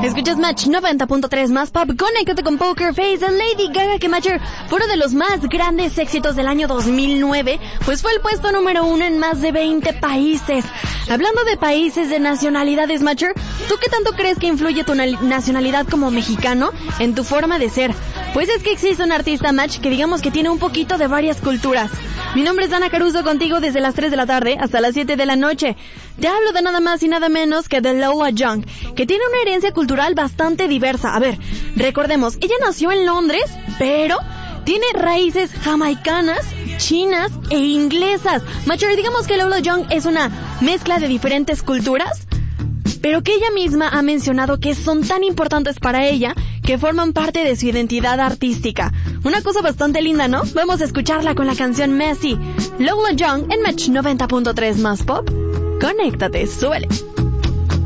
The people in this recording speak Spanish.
Escuchas Match 90.3 más pop. Conéctate con Poker Face de Lady Gaga, que Matcher fue uno de los más grandes éxitos del año 2009, pues fue el puesto número 1 en más de 20 países. Hablando de países, de nacionalidades, Matcher, ¿tú qué tanto crees que influye tu nacionalidad como mexicano en tu forma de ser? Pues es que existe un artista, Match, que digamos que tiene un poquito de varias culturas. Mi nombre es Dana Caruso, contigo desde las 3 de la tarde hasta las 7 de la noche. Te hablo de nada más y nada menos que de Lola Young, que tiene una herencia cultural bastante diversa. A ver, recordemos, ella nació en Londres, pero tiene raíces jamaicanas, chinas e inglesas. Macher, digamos que Lola Young es una mezcla de diferentes culturas, pero que ella misma ha mencionado que son tan importantes para ella que forman parte de su identidad artística. Una cosa bastante linda, ¿no? Vamos a escucharla con la canción Messy. Lola Young en Match 90.3 más pop. Conéctate, súbele.